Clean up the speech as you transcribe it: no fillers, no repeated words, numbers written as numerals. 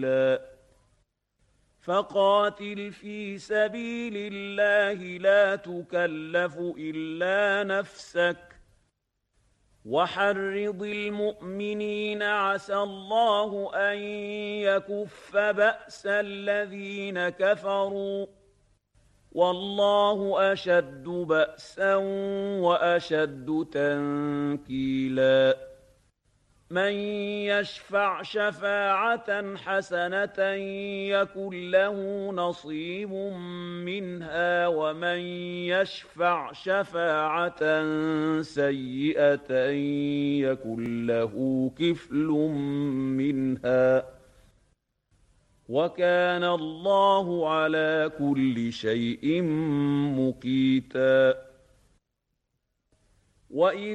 سبيلا فقاتل في سبيل الله لا تكلف إلا نفسك وحرض المؤمنين عسى الله أن يكف بأس الذين كفروا والله أشد بأسا وأشد تنكيلا من يشفع شفاعة حسنة يكن له نصيب منها ومن يشفع شفاعة سيئة يكن له كفل منها وكان الله على كل شيء مقيتا